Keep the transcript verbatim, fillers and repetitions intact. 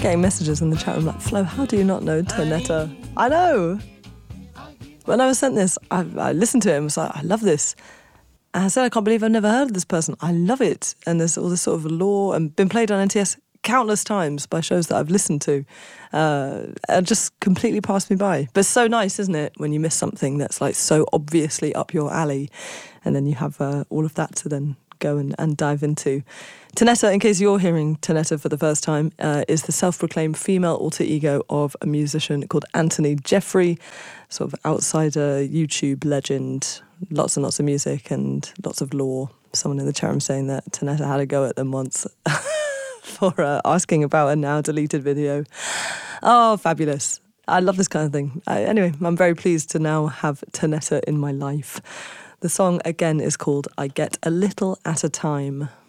getting messages in the chat room like, Flo, how do you not know Tanetta? I know. When I was sent this, I, I listened to it and was like, I love this. And I said, I can't believe I've never heard of this person. I love it. And there's all this sort of lore and been played on N T S countless times by shows that I've listened to. Uh, and just completely passed me by. But it's so nice, isn't it, when you miss something that's like so obviously up your alley, and then you have uh, all of that to then go and, and dive into. Tanetta, in case you're hearing Tanetta for the first time, uh, is the self-proclaimed female alter ego of a musician called Anthony Jeffrey, sort of outsider YouTube legend, lots and lots of music and lots of lore. Someone in the chat room saying that Tanetta had a go at them once for uh, asking about a now deleted video. Oh, fabulous. I love this kind of thing. I, anyway, I'm very pleased to now have Tanetta in my life. The song, again, is called I Get a Little at a Time.